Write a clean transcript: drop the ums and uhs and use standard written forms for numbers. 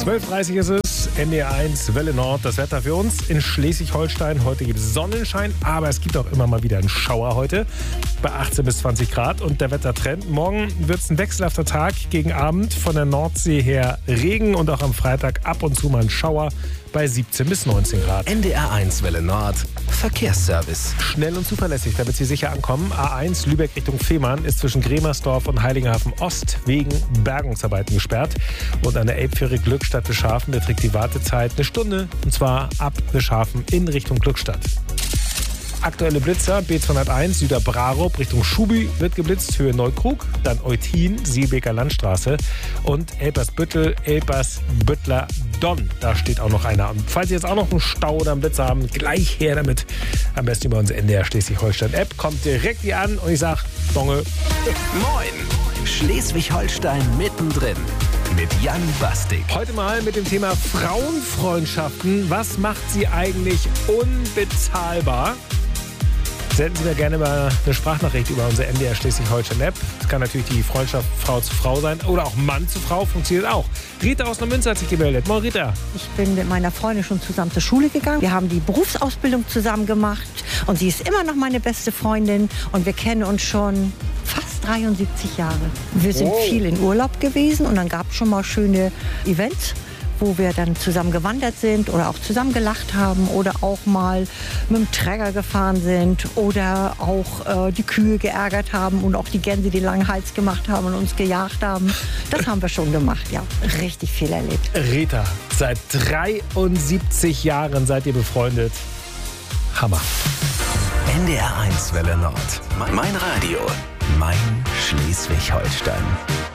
12.30 ist es, NDR1 Welle Nord, das Wetter für uns in Schleswig-Holstein. Heute gibt es Sonnenschein, aber es gibt auch immer mal wieder einen Schauer heute bei 18 bis 20 Grad. Und der Wettertrend, morgen wird es ein wechselhafter Tag, gegen Abend von der Nordsee her Regen und auch am Freitag ab und zu mal ein Schauer bei 17 bis 19 Grad. NDR1 Welle Nord, Verkehrsservice. Schnell und zuverlässig, damit Sie sicher ankommen. A1 Lübeck Richtung Fehmarn ist zwischen Gremersdorf und Heiligenhafen Ost wegen Bergungsarbeiten gesperrt. Und an der Elbfähre Glückstadt-Bescharfen beträgt die Wartezeit eine Stunde. Und zwar ab Bescharfen in Richtung Glückstadt. Aktuelle Blitzer, B201 Süderbrarup Richtung Schubi wird geblitzt, Höhe Neukrug, dann Eutin, Seebeker Landstraße und Elbersbüttel, Elbersbüttler Donn. Da steht auch noch einer. Und falls Sie jetzt auch noch einen Stau oder einen Blitzer haben, gleich her damit. Am besten über unsere NDR Schleswig-Holstein-App. Kommt direkt hier an und ich sag, Donge. Moin, Schleswig-Holstein mittendrin mit Jan Bastik. Heute mal mit dem Thema Frauenfreundschaften. Was macht sie eigentlich unbezahlbar? Senden Sie mir gerne mal eine Sprachnachricht über unsere NDR Schleswig-Holstein-App. Das kann natürlich die Freundschaft Frau zu Frau sein oder auch Mann zu Frau, funktioniert auch. Rita aus Neumünster hat sich gemeldet. Moin, Rita. Ich bin mit meiner Freundin schon zusammen zur Schule gegangen. Wir haben die Berufsausbildung zusammen gemacht und sie ist immer noch meine beste Freundin und wir kennen uns schon fast 73 Jahre. Wir sind viel in Urlaub gewesen und dann gab es schon mal schöne Events, wo wir dann zusammen gewandert sind oder auch zusammen gelacht haben oder auch mal mit dem Träger gefahren sind oder auch die Kühe geärgert haben und auch die Gänse den langen Hals gemacht haben und uns gejagt haben. Das haben wir schon gemacht, ja. Richtig viel erlebt. Rita, seit 73 Jahren seid ihr befreundet. Hammer. NDR1 Welle Nord. Mein Radio. Mein Schleswig-Holstein.